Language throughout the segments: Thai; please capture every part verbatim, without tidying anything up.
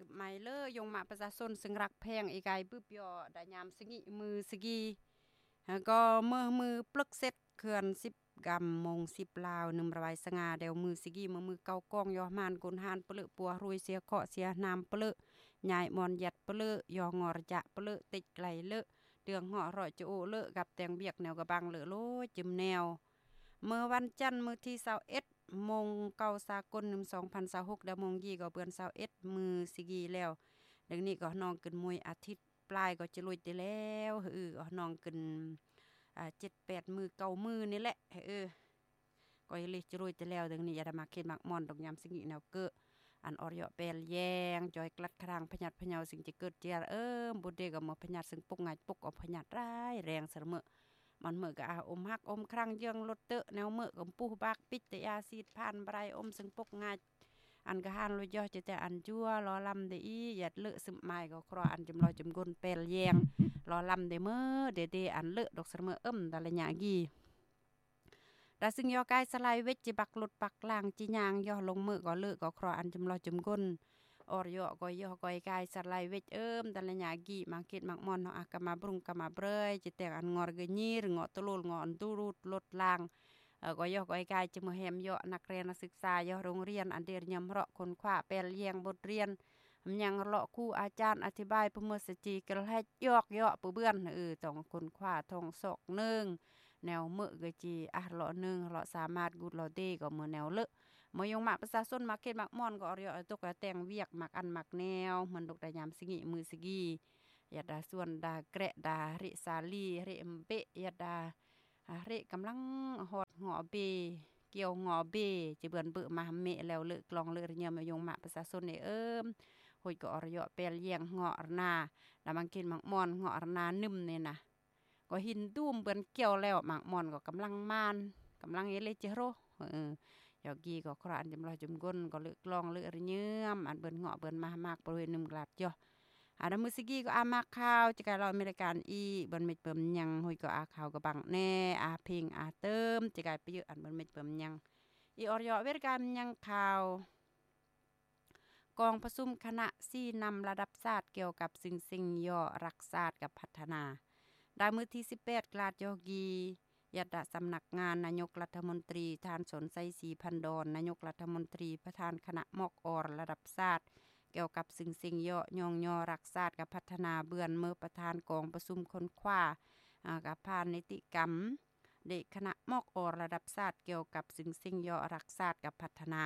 สืบใหม่เลยยงมาประชาชนซึ่งรักแพงอีกไกบึบยอดายามสิงิมือสกีแล้วก็เมื่อมือปลึกเสร็จเขื่อนสิบกำมงสิบลาวนึมระบายสง่าเดวมือสกีมือมือเก่ากองยอมานกุนหานเปลือปัวรวยเสียเคาะเสียน้ำเปลือใหญ่มอนยัดเปลือยองอรจะเปลือติดไกลเลอะเดืองเหาะรอยจะโอเลอะกับแตงเบียกแนวกระบังเลอะโลจิมแนวเมื่อวันจันทร์มื้อที่ยี่สิบเอ็ดมงเก่าสากลสองพันยี่สิบหกดมงยี่ก็เปื้อนยี่สิบเอ็ดมือสิกีแล้วดังนี้ก็น้องขึ้นมวยอาทิตย์ปลายก็จะลุยได้แล้วเออน้องขึ้นอ่าเจ็ด แปดมือเก้ามือนี่แหละเออก็เลยจะลุยได้แล้วดังนี้อย่าได้มาเข็ดมักม่อนดอกยามสิกีแนวเกออันอรยอแปลแยงจอยกลัดครางพญัดพะเยาสิ่งจะเกิดเจียเอิ้มบ่ได้ก็มาพญัดซึ่งปุกง่ายปุกเอาพญัดร้ายแรงเสมอมันเมื่อก็อาอมฮักอมครั้งเยืองรถเตอะแนวเมื่อกับปูบักปิตยาซีดผ่านบรายอมซึ่งปกงาอันกะหานลอยอจะแต่อันจั่วรอลำได้อีหยัดเลอะซึมไม้ก็ครออันจำลอยจำกลเปลแยงรอลำได้เมื่อเดๆอันเลอะดอกเสมอเอิ่มดะละหยากีดาซึ่งยอกายสไลเวจจิบักลดปักล่างจิยางย่อลงมือก็เลอะก็ครออันจำลอยจำกลอรยอก็ย่อก้อยกายสไลเวจเอิ่มดะละหยากีมาเก็ดมักมอนเนาะอะกะมาบรุงกะมาเบยจิแต่อันงอรกะญีหรืองอตะโลงออันตูรูดลดล่างเอ่อก็ย่อก้อยกายจะมาแฮมย่อนักเรียนนักศึกษาย่อโรงเรียนอันเดียยำเราะคนขว้าแปลเลียงบทเรียนยังเลาะครูอาจารย์อธิบายเพื่อสจีกระให้ยอกย่อปื้อเบื้อนเออต้องคนขว้าทองศอกนึงแนวเมื่อกะจีอ่ะเลาะนึงเลาะสามารถกุดเลาะเด้ก็มื้อแนวเลอะมายงมักประชาชนมักเก็ดมักม่อนก็อรยตกแต่งเวียกมักอันมักแนวมันดกดายามสิงิมือสิกียาดาส่วนดาแกระดาริสาลีริอำเปยาดาเรกำลังฮอดหอเบเกี่ยวงอเบจิเบิ่นเบิ่มาเมะแล้วเลอะกลองเลอะเยมายงมักประชาชนนี่เอิ้มโหยก็อรยเปลเลียงเงาะนาแล้วมันกินมักม่อนเงาะนานึ่มนี่นะก็หินตุ้มเบิ่นเกี่ยวแล้วมักม่อนก็กำลังมานกำลังเอเลจิโรเออยอกีก็คราอันจำลอยจำก้นก็เลือกลองเลือกเยื่อมอันเบิ่นเงาะเบิ่นมามากบริเวณนึมกลาดจ่ออันมือสิกี้ก็อามาข้าวจะกะเราอเมริกันอีเบิ่นเม็ดเบิ่มยังหุยก็อาข้าวก็บังแน่อาเพลงอาเติมจะกะไปเยอะอันเบิ่นเม็ดเบิ่มยังอีอรยอเวรการยังข่าวกองประชุมคณะสี่นำระดับชาติเกี่ยวกับสิ่งสิ่งย่อรักษากับพัฒนาได้มื้อที่สิบแปดกลาดยอกียดสำนักงานนายกรัฐมนตรีทานสนไซสีพันดอนนายกรัฐมนตรีประธานคณะมอกอรระดับชาติเกี่ยวกับสิ่งสิ่งย่อยองยอรักษากับพัฒนาเบือนเมื่อประธานกองประชุมคนคว้ากับผ่านนิติกรรมเด็กคณะมอกอรระดับชาติเกี่ยวกับสิ่งสิ่งย่อรักษากับพัฒนา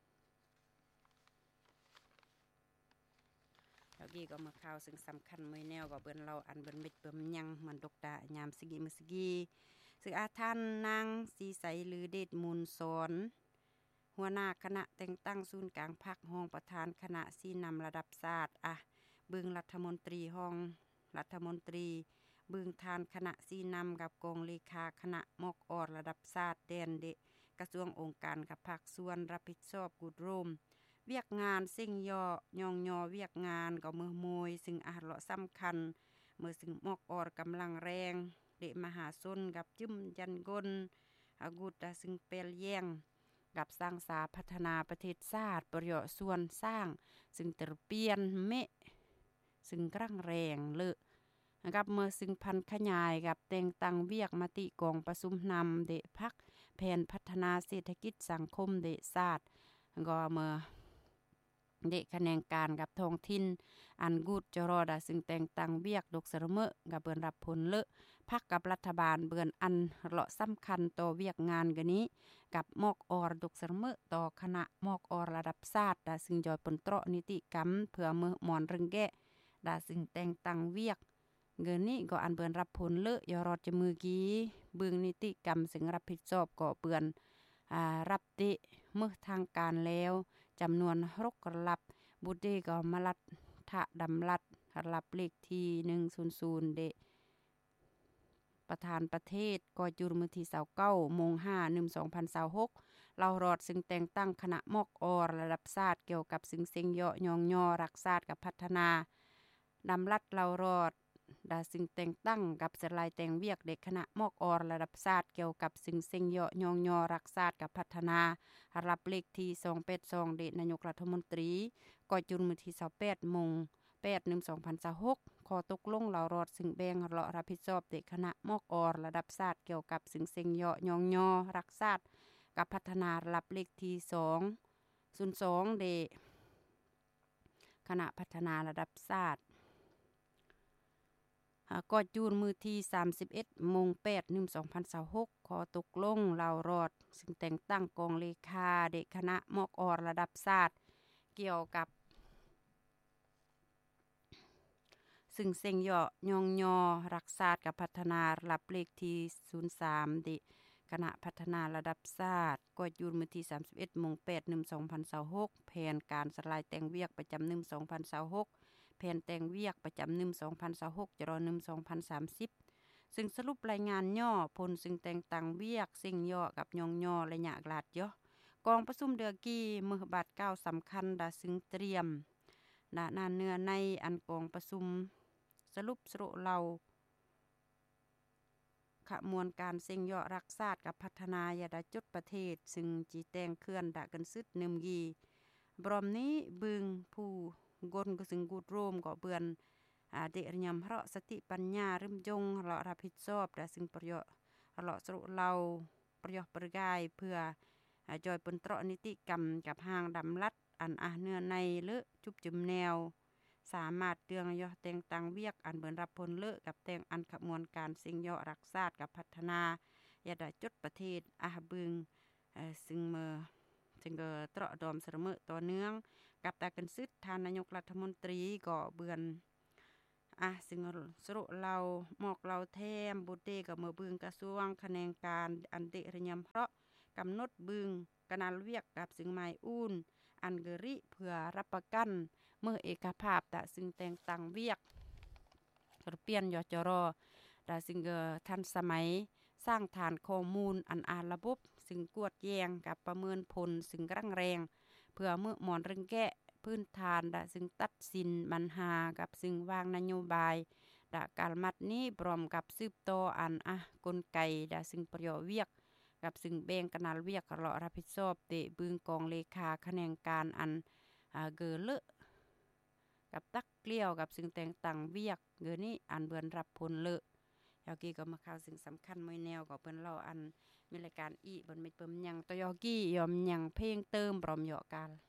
แล้วกี้ก็มาข่าวซึ่งสำคัญมื้อแนวก็เบิ่นเราอันเบิ่นเม็ดเบิ่มยังมันดกดายามสิกิมื้อสิกีซึ่งอาท่านนางสีใสหรือเดชมูลสอนหัวหน้าคณะแต่งตั้งศูนย์กลางพรรครองประธานคณะสีนำระดับชาติอ่ะบึงรัฐมนตรีห้องรัฐมนตรีบึงทานคณะสีนำกับกองเลขาคณะมอกอระดับชาติแดนเดกระทรวงองค์การกับภาคส่วนรับผิดชอบกุดโรมเวียกงานสิ่งย่อยองยอเวียกงานก็มือมวยซึ่งอาจเลาะสำคัญเมื่อซึ่งมอกอรกำลังแรงเดมหาชนกับจุ่มยันกลอากุตซึ่งเปลแยงกับสร้างสาพัฒนาประเทศชาติประโยชน์ส่วนสร้างซึ่งตรเปลี่ยนเมะซึ่งกลางแรงเลอะนะครับเมื่อซึ่งพันขยายกับแต่งตั้งเวียกมติกองประชุมนำเดพักแผนพัฒนาเศรษฐกิจสังคมเดชาติก็เมื่อเด็กคะแนนการกับท้องถิ่นอันกูดจรอดาซึ่งแต่งตั้งเวียกดกเสมอกับเบิ่นรับผลเลอะพักกับรัฐบาลเบิ่นอันเลาะสำคัญต่อเวียกงานกะนี้กับมอกอรดกเสมอต่อคณะมอกอรระดับชาติดาซึ่งจอยปนเตราะนิติกรรมเพื่อมือหมอนรึงแกะดาซึ่งแต่งตั้งเวียกเงินนี้ก็อันเบิ่นรับผลเลอะยอรอดจะมือกี้เบิ่งนิติกรรมซึ่งรับผิดชอบก็เปื่อนอ่ารับติเมื่อทางการแล้วจำนวนรกรับบุตรเดก็มาลัดทะดำลัดรับเลขที่หนึ่งร้อยเดประธานประเทศก็จุรมือที่ยี่สิบเก้าโมงห้าหนึ่งสองพันยี่สิบหกเรารอดซึ่งแต่งตั้งคณะมอกอระดับชาติเกี่ยวกับสิ่งเสียงย่อยองยอรักษากับพัฒนาดำลัดเรารอดดาซึ่งแต่งตั้งกับสลายแต่งเวียกเด็กคณะมอกอระดับชาติเกี่ยวกับสิ่งเซ็งเยาะยองยอรักษากับพัฒนารับเลขที่สองแปดสองเดชนายกรัฐมนตรีก่อจุนมื้อที่ยี่สิบแปดโมงแปด หนึ่ง สองพันยี่สิบหกขอตกลงเหล่ารอดซึ่งแบ่งเลาะรับผิดชอบเด็กคณะมอกอระดับชาติเกี่ยวกับสิ่งเซ็งเยาะยองยอรักษากับพัฒนารับเลขที่สองศูนย์สองเดคณะพัฒนาระดับชาติก็จูนมือที่สามสิบเอ็ดโมงแปด หนึ่ง สองพันยี่สิบหกขอตกลงเหล่ารอดซึ่งแต่งตั้งกองเลขาเด็กคณะมอกอระดับชาติเกี่ยวกับซึ่งเซ็งเยาะยองยอรักษากับพัฒนารับเลขที่ศูนย์สามเด็กคณะพัฒนาระดับชาติก็จูนมือที่สามสิบเอ็ดโมงแปด หนึ่ง สองพันยี่สิบหกแผนการสลายแต่งเวียกประจำหนึ่ง สองพันยี่สิบหกแผนแต่งเวียกประจำหนึ่ง สองพันยี่สิบหกจรอหนึ่ง สองพันสามสิบซึ่งสรุปรายงานย่อผลซึ่งแต่งตั้งเวียกสิ่งย่อกับยองย่อระยะกลาดย่อกองประชุมเดือกี้มือบาทเก้าสำคัญดาซึ่งเตรียมณนานเนื้อในอันกองประชุมสรุปสรุเราขมวลการเซ็งย่อรักษากับพัฒนายาดาจุดประเทศซึ่งจีแตงเคลื่อนดะกันซึดนึมยีบรอมนี้บึงผู้กนก็ซึ่งกูดโรมก็เบือนอาเดรยำเพราะสติปัญญาริมจงเรารับผิดชอบดาซึ่งประโยชน์เราสรุเราประโยชน์ประกายเพื่อจอยปนตรนิติกรรมกับห้างดำลัดอันอาเนื้อในเลอะจุบจุมแนวสามารถเตืองย่อแต่งตังเวียกอันเบิ่นรับผลเลอะกับแต่งอันขมวลการสิ่งย่อรักษากับพัฒนายาดาจุดประเทศอาบึงซึ่งเมื่อจึงก็ตรอดอมเสมอต่อเนื่องกับตากันซึดทานนายกรัฐมนตรีก็เบือนอ่ะซึ่งสรุเราหมอกเราแทมบุเตกับเมื่อบึงกระทรวงคะแนนการอันเดรยำเพราะกำหนดบึงกนาลเวียกกับซึ่งไม้อุ่นอันเกริเพื่อรับประกันเมื่อเอกภาพแต่ซึ่งแต่งตั้งเวียกเปลี่ยนยจรแต่ซึ่งเกทันสมัยสร้างฐานข้อมูลอันอ่านระบบซึ่งกวดแยงกับประเมินผลซึ่งรังแรงเพื่อเมื่อหมอนเรื่องแก้พื้นฐานดะซึ่งตัดสินปัญหากับซึ่งวางนโยบายดะการมัดนี้พร้อมกับสืบต่ออันอ่ะกลไกดะซึ่งประโยชน์เวียกกับซึ่งแบ่งกันนาลเวียกเลาะรับผิดชอบเตะบึงกองเลขาคะแนนการอันอ่าเกอเลกับตักเกลี้ยวกับซึ่งแต่งตั้งเวียกเกอนี้อันเบิ่นรับผลเลยอกี้ก็มาข่าวสิ่งสำคัญมวยแนวก็เปิ้นเล่าอันมีรายการอีเบิ่นไม่เปิ้มหยังตอยอกี้ยอมหยังเพลงเติมพร้อมเหยาะกัน